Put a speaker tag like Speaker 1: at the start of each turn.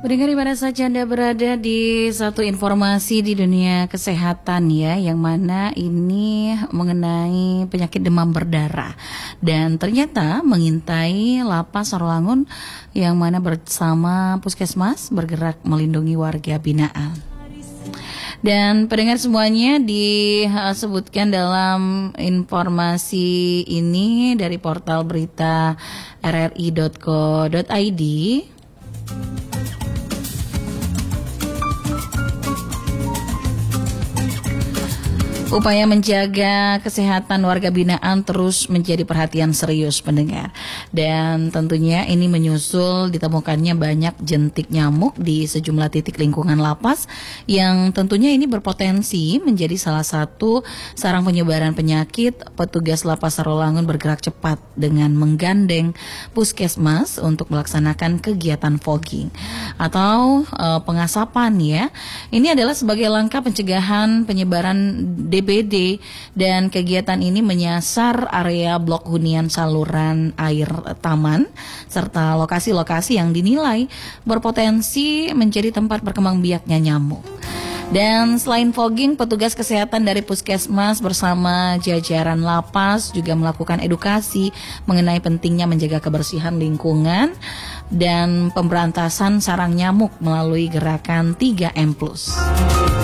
Speaker 1: Pendengar di mana saja Anda berada, di satu informasi di dunia kesehatan ya, yang mana ini mengenai penyakit demam berdarah. Dan ternyata mengintai Lapas Rawamangun yang mana bersama Puskesmas bergerak melindungi warga binaan. Dan pendengar semuanya disebutkan dalam informasi ini dari portal berita rri.co.id. Upaya menjaga kesehatan warga binaan terus menjadi perhatian serius pendengar. Dan tentunya ini menyusul ditemukannya banyak jentik nyamuk di sejumlah titik lingkungan lapas yang tentunya ini berpotensi menjadi salah satu sarang penyebaran penyakit. Petugas Lapas Rawamangun bergerak cepat dengan menggandeng Puskesmas untuk melaksanakan kegiatan fogging atau pengasapan ya. Ini adalah sebagai langkah pencegahan penyebaran DBD, dan kegiatan ini menyasar area blok hunian saluran air taman serta lokasi-lokasi yang dinilai berpotensi menjadi tempat berkembangbiaknya nyamuk. Dan selain fogging, petugas kesehatan dari Puskesmas bersama jajaran lapas juga melakukan edukasi mengenai pentingnya menjaga kebersihan lingkungan dan pemberantasan sarang nyamuk melalui gerakan 3M+.